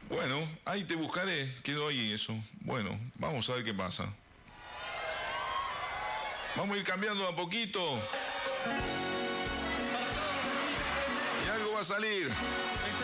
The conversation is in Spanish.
Bueno, ahí te buscaré, quedó ahí eso. Bueno, vamos a ver qué pasa. Vamos a ir cambiando a poquito. Y algo va a salir.